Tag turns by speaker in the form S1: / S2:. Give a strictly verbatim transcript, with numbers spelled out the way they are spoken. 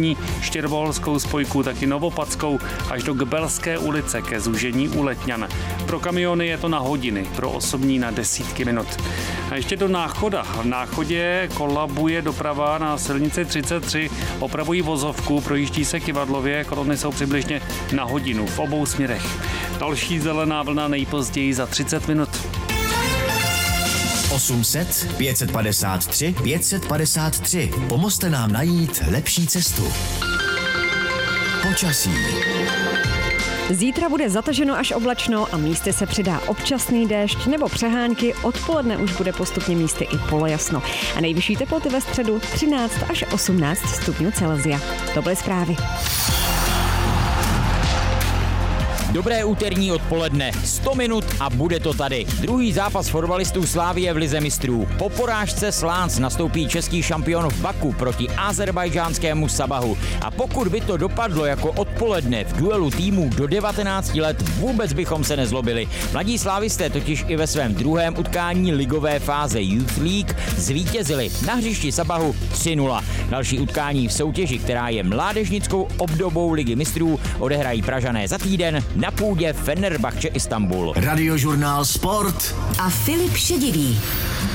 S1: vnitřní Štěrboholskou spojku, taky Novopadskou až do Gbelské ulice ke zúžení u Letňan. Pro kamiony je to na hodiny, pro osobní na desítky minut. A ještě do Náchoda. V Náchodě kolabuje doprava na silnici třicet tři, opravují vozovku, projíždí se Kivadlově, kolony jsou přibližně na hodinu v obou směrech. Další zelená vlna nejpozději za třicet minut.
S2: osm set, pět padesát tři, pět padesát tři. Pomozte nám najít lepší cestu. Počasí.
S3: Zítra bude zataženo až oblačno a místy se přidá občasný déšť nebo přehánky. Odpoledne už bude postupně místy i polojasno. A nejvyšší teploty ve středu třináct až osmnáct stupňů Celsia. To byly zprávy.
S4: Dobré úterní odpoledne, sto minut a bude to tady. Druhý zápas fotbalistů Slavie v lize mistrů. Po porážce Slánc nastoupí český šampion v Baku proti azerbajdžánskému Sabahu. A pokud by to dopadlo jako odpoledne v duelu týmů do devatenácti let, vůbec bychom se nezlobili. Mladí slávisté totiž i ve svém druhém utkání ligové fáze Youth League zvítězili na hřišti Sabahu tři nula. Další utkání v soutěži, která je mládežnickou obdobou ligy mistrů, odehrají Pražané za týden na půdě Fenerbahče Istanbul.
S2: Radiožurnál Sport
S5: a Filip Šedivý.